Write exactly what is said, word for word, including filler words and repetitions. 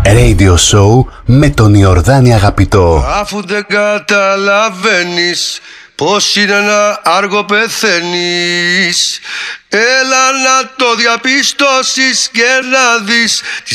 Radio Show με τον Ιορδάνη Αγαπητό. Αφού δεν καταλαβαίνεις πως είναι να άργο πεθαίνεις, έλα να το διαπιστώσεις και να δεις